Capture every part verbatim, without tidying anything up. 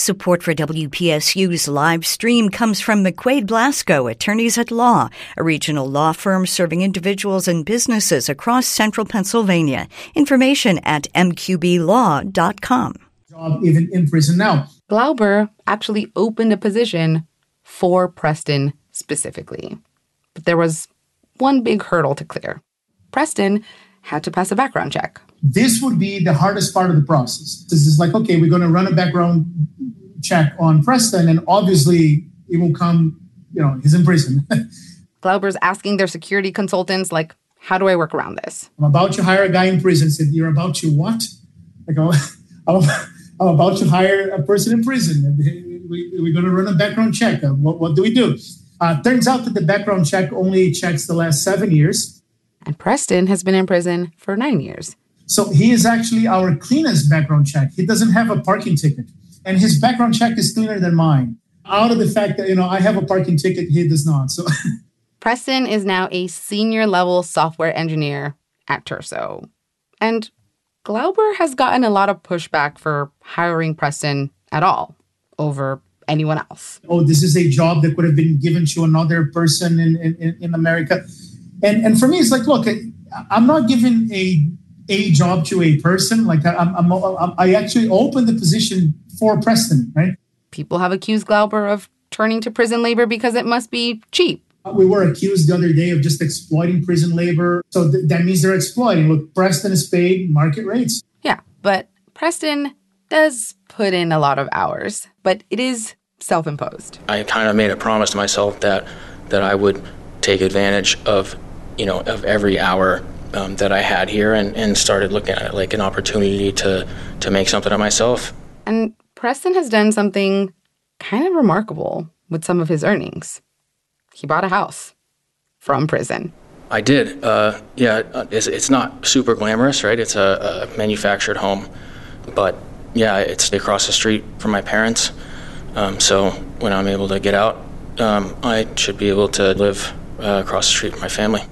Support for W P S U's live stream comes from McQuaid Blasco, Attorneys at Law, a regional law firm serving individuals and businesses across central Pennsylvania. Information at m q b law dot com. Job even in prison now. Glauber actually opened a position for Preston specifically. But there was one big hurdle to clear. Preston had to pass a background check. This would be the hardest part of the process. This is like, okay, we're going to run a background check on Preston, and obviously it will come, you know, he's in prison. Glauber's asking their security consultants, like, how do I work around this? I'm about to hire a guy in prison. Said, you're about to what? Like, I'm, I'm about to hire a person in prison. We, we're going to run a background check. What, what do we do? Uh, turns out that the background check only checks the last seven years. And Preston has been in prison for nine years. So he is actually our cleanest background check. He doesn't have a parking ticket. And his background check is cleaner than mine. Out of the fact that, you know, I have a parking ticket, he does not. So Preston is now a senior level software engineer at Terso. And Glauber has gotten a lot of pushback for hiring Preston at all over anyone else. Oh, this is a job that could have been given to another person in, in, in America. And and for me, it's like, look, I'm not giving a a job to a person. Like I'm, I'm, I'm I actually opened the position for Preston, right? People have accused Glauber of turning to prison labor because it must be cheap. We were accused the other day of just exploiting prison labor. So th- that means they're exploiting. Look, Preston is paid market rates. Yeah, but Preston does put in a lot of hours, but it is self-imposed. I kind of made a promise to myself that that I would take advantage of, you know, of every hour um, that I had here, and, and started looking at it like an opportunity to to make something of myself. And Preston has done something kind of remarkable with some of his earnings. He bought a house from prison. I did. Uh, yeah, it's, it's not super glamorous, right? It's a, a manufactured home. But yeah, it's across the street from my parents. Um, so when I'm able to get out, um, I should be able to live uh, across the street from my family.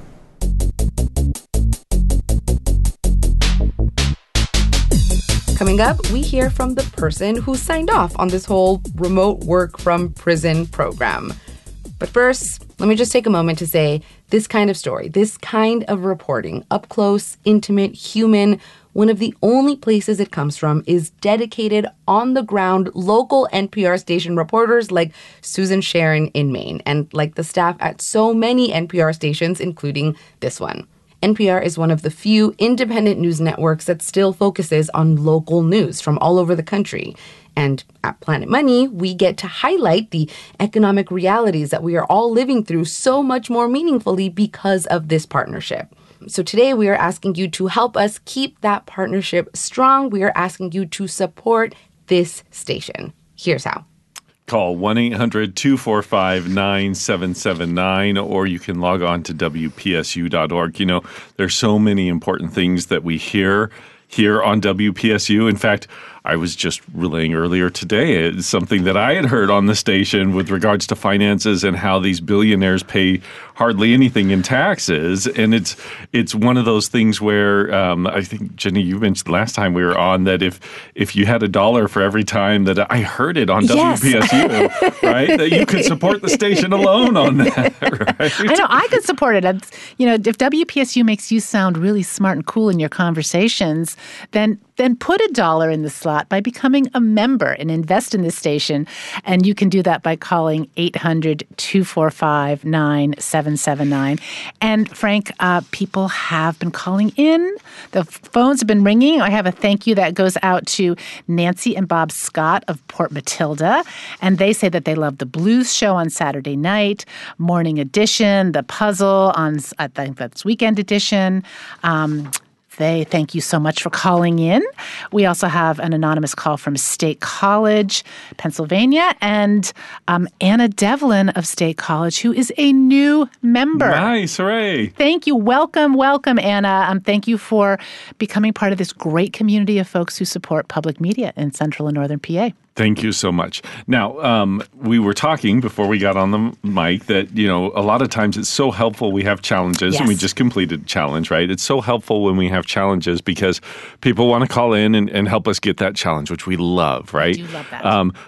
Coming up, we hear from the person who signed off on this whole remote work from prison program. But first, let me just take a moment to say this kind of story, this kind of reporting, up close, intimate, human, one of the only places it comes from is dedicated, on-the-ground, local N P R station reporters like Susan Sharon in Maine, and like the staff at so many N P R stations, including this one. N P R is one of the few independent news networks that still focuses on local news from all over the country. And at Planet Money, we get to highlight the economic realities that we are all living through so much more meaningfully because of this partnership. So today we are asking you to help us keep that partnership strong. We are asking you to support this station. Here's how. Call one eight hundred two four five nine seven seven nine, or you can log on to W P S U dot org. You know, there's so many important things that we hear here on W P S U. In fact, I was just relaying earlier today it's something that I had heard on the station with regards to finances and how these billionaires pay hardly anything in taxes. And it's it's one of those things where um, I think, Jenny, you mentioned last time we were on that if if you had a dollar for every time that I heard it on yes. W P S U, right, that you could support the station alone on that, right? I know, I could support it. It's, you know, if W P S U makes you sound really smart and cool in your conversations, then then put a dollar in the slot by becoming a member and invest in this station. And you can do that by calling eight hundred two four five nine seven seven nine. And Frank, uh, people have been calling in. The phones have been ringing. I have a thank you that goes out to Nancy and Bob Scott of Port Matilda. And they say that they love the blues show on Saturday night, morning edition, the puzzle on, I think that's weekend edition. Um, They thank you so much for calling in. We also have an anonymous call from State College, Pennsylvania, and um, Anna Devlin of State College, who is a new member. Nice, hooray. Thank you. Welcome, welcome, Anna. Um, thank you for becoming part of this great community of folks who support public media in Central and Northern P A. Thank you so much. Now, um, we were talking before we got on the mic that, you know, a lot of times it's so helpful we have challenges, yes. and we just completed a challenge, right? It's so helpful when we have challenges because people want to call in and, and help us get that challenge, which we love, right? I do love that. Um,